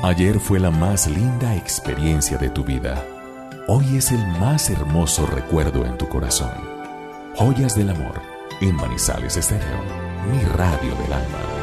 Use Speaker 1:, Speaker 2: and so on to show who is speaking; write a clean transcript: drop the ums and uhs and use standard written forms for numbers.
Speaker 1: Ayer fue la más linda experiencia de tu vida. Hoy es el más hermoso recuerdo en tu corazón. Joyas del amor en Manizales Estéreo, mi radio del alma.